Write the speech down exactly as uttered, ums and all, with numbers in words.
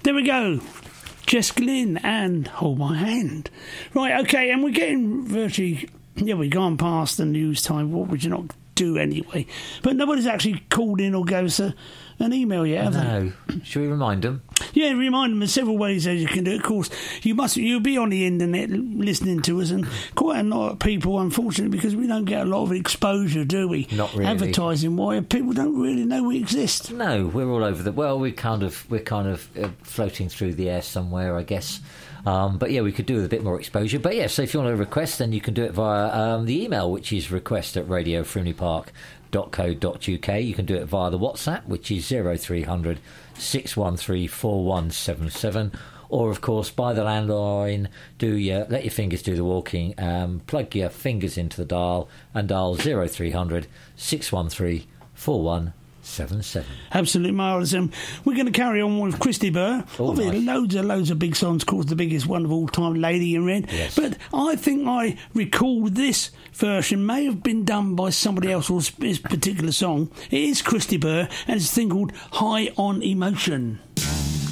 There we go. Jess Glynn and Hold My Hand. Right, okay, and we're getting virtually... Yeah, we've gone past the news time. What would you not do anyway? But nobody's actually called in or gave us a, an email yet, have no. they? Should we remind them? Yeah, remind them. There's several ways that you can do it. Of course, you must. You'll be on the internet listening to us, and quite a lot of people, unfortunately, because we don't get a lot of exposure, do we? Not really. Advertising, why people don't really know we exist. No, we're all over the. Well, we kind of we're kind of uh, floating through the air somewhere, I guess. Um, but yeah, we could do with a bit more exposure. But yeah, so if you want to request, then you can do it via um, the email, which is request at radio frimley park dot co dot uk. You can do it via the WhatsApp, which is zero three hundred six one three four one seven seven. Or, of course, by the landline, do your, let your fingers do the walking, um, plug your fingers into the dial and dial zero three hundred six one three four one seven seven. Absolutely marvellous. Um, we're going to carry on with Christy Burr. Oh, Obviously, nice. loads and loads of big songs, of course, the biggest one of all time, Lady in Red. Yes. But I think I recall this version may have been done by somebody else, or this particular song. It is Christy Burr, and it's a thing called High on Emotion.